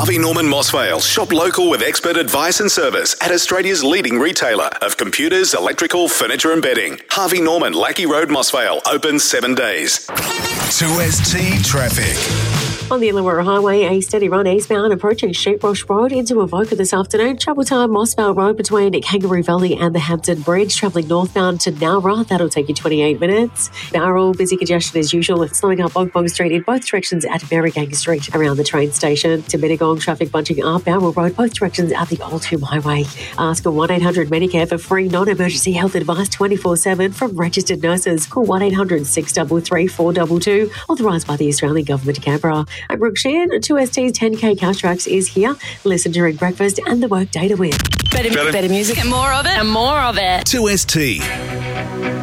Harvey Norman Mossvale. Shop local with expert advice and service at Australia's leading retailer of computers, electrical, furniture and bedding. Harvey Norman, Lackey Road, Mossvale. Open 7 days. 2ST Traffic. On the Illawarra Highway, a steady run eastbound approaching Sheepwash Road into Avoca this afternoon. Travel time Mossvale Road between Kangaroo Valley and the Hampton Bridge. Travelling northbound to Nowra, that'll take you 28 minutes. Bowral, busy congestion as usual. It's slowing up Bong Bong Street in both directions at Merrigang Street around the train station. To Mittagong, traffic bunching up Bowral Road, both directions at the Old Hume Highway. Ask a 1-800-Medicare for free non-emergency health advice 24/7 from registered nurses. Call 1-800-633-422. Authorised by the Australian Government of Canberra. I'm Brooke Sheehan. 2ST's 10K Cash Tracks is here. Listen during breakfast and the workday to win. Better music and more of it. 2ST.